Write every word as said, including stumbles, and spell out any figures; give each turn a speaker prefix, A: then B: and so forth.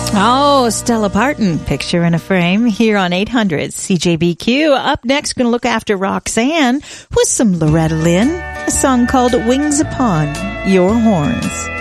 A: Oh, Stella Parton, Picture in a Frame, here on eight hundred C J B Q. Up next, going to look after Roxanne with some Loretta Lynn, a song called Wings Upon Your Horns.